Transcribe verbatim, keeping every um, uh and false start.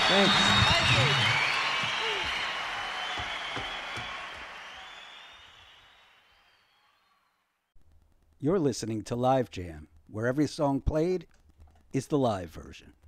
Thanks. You're listening to Live Jam, where every song played is the live version.